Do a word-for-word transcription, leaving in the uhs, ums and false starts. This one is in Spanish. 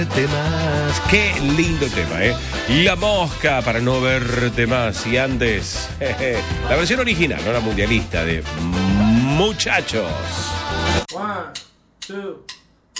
Temas. Qué lindo tema, ¿eh? La Mosca, para no verte más. Y antes, jeje, la versión original, no la mundialista, de Muchachos. One, two.